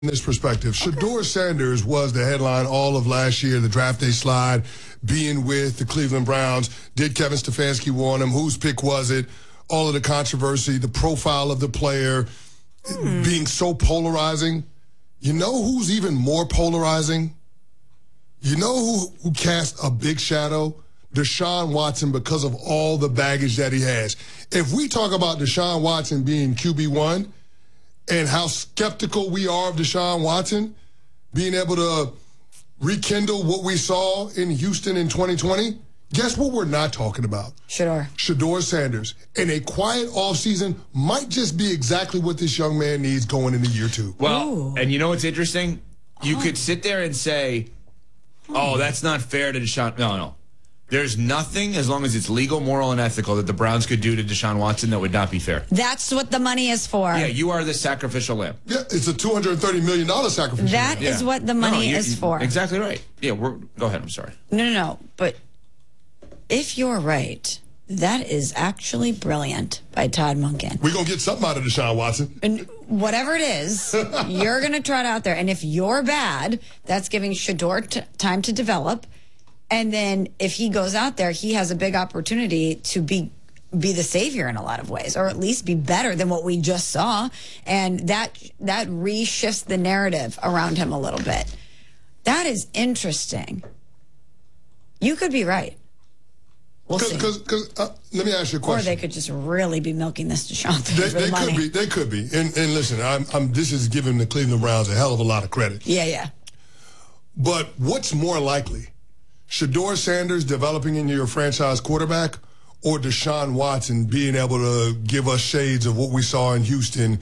this perspective. Okay. Shedeur Sanders was the headline all of last year, the draft day slide, being with the Cleveland Browns. Did Kevin Stefanski want him? Whose pick was it? All of the controversy, the profile of the player being so polarizing. You know who's even more polarizing? You know who cast a big shadow? Deshaun Watson, because of all the baggage that he has. If we talk about Deshaun Watson being QB1 and how skeptical we are of Deshaun Watson being able to rekindle what we saw in Houston in 2020, guess what we're not talking about? Shedeur Sanders. And a quiet offseason might just be exactly what this young man needs going into year 2. Well, and you know what's interesting? You could sit there and say, oh, that's not fair to Deshaun. No. There's nothing, as long as it's legal, moral, and ethical, that the Browns could do to Deshaun Watson that would not be fair. That's what the money is for. Yeah, you are the sacrificial lamb. Yeah, it's a $230 million sacrificial lamb. That is what the money is for. Exactly right. Yeah, go ahead. I'm sorry. No. But if you're right, that is actually brilliant by Todd Monken. We're going to get something out of Deshaun Watson. And whatever it is, you're going to trot out there. And if you're bad, that's giving Shedeur time to develop. And then if he goes out there, he has a big opportunity to be the savior in a lot of ways, or at least be better than what we just saw. And that reshifts the narrative around him a little bit. That is interesting. You could be right. We'll see. Let me ask you a question. Or they could just really be milking this Deshaun thing for the money. They could be. And listen, this is giving the Cleveland Browns a hell of a lot of credit. Yeah. But what's more likely? Shedeur Sanders developing into your franchise quarterback, or Deshaun Watson being able to give us shades of what we saw in Houston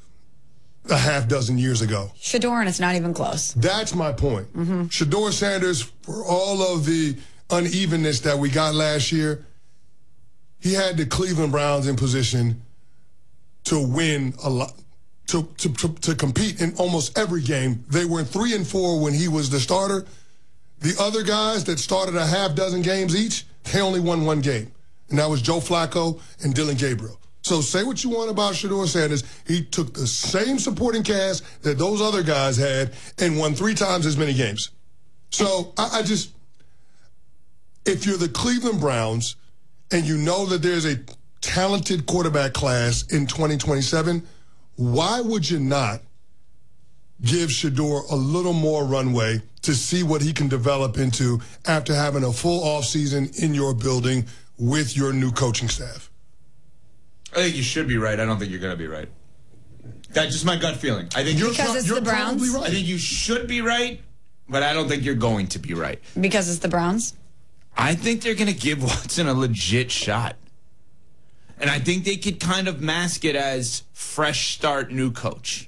a half dozen years ago? Shedeur, and it's not even close. That's my point. Shedeur Sanders, for all of the unevenness that we got last year, he had the Cleveland Browns in position to win a lot, to compete in almost every game. They were 3-4 when he was the starter. The other guys that started a half dozen games each, they only won one game. And that was Joe Flacco and Dylan Gabriel. So say what you want about Shedeur Sanders. He took the same supporting cast that those other guys had and won 3 times as many games. So if you're the Cleveland Browns and you know that there's a talented quarterback class in 2027, why would you not give Shedeur a little more runway to see what he can develop into after having a full offseason in your building with your new coaching staff? I think you should be right. I don't think you're going to be right. That's just my gut feeling. I think because it's the Browns? Right. I think you should be right, but I don't think you're going to be right. Because it's the Browns? I think they're going to give Watson a legit shot. And I think they could kind of mask it as fresh start, new coach.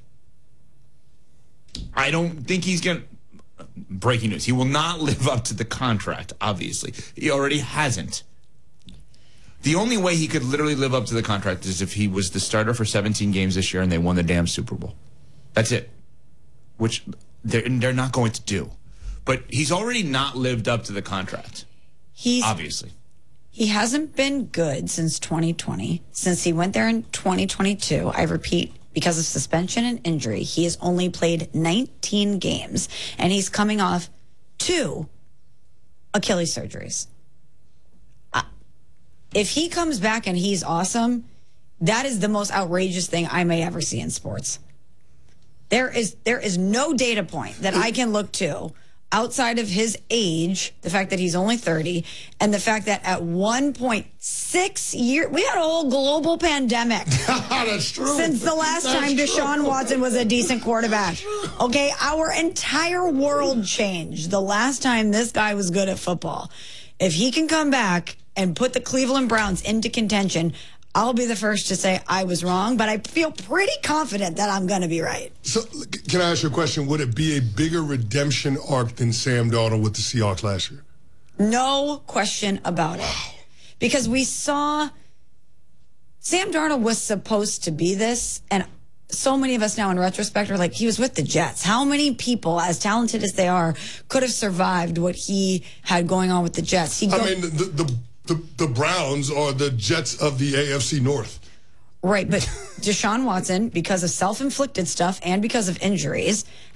I don't think he's going to... Breaking news. He will not live up to the contract, obviously. He already hasn't. The only way he could literally live up to the contract is if he was the starter for 17 games this year and they won the damn Super Bowl. That's it. Which they're not going to do. But he's already not lived up to the contract. Obviously. He hasn't been good since 2020. Since he went there in 2022, I repeat, because of suspension and injury, he has only played 19 games, and he's coming off 2 Achilles surgeries. If he comes back and he's awesome, that is the most outrageous thing I may ever see in sports. There is no data point that I can look to outside of his age, the fact that he's only 30, and the fact that at 1.6 years, we had a whole global pandemic. That's true. Since the last time Deshaun Watson was a decent quarterback. Okay, our entire world changed the last time this guy was good at football. If he can come back and put the Cleveland Browns into contention, I'll be the first to say I was wrong, but I feel pretty confident that I'm going to be right. So, can I ask you a question? Would it be a bigger redemption arc than Sam Darnold with the Seahawks last year? No question about it. Because we saw Sam Darnold was supposed to be this, and so many of us now in retrospect are like, he was with the Jets. How many people, as talented as they are, could have survived what he had going on with the Jets? The Browns are the Jets of the AFC North. Right, but Deshaun Watson, because of self-inflicted stuff and because of injuries,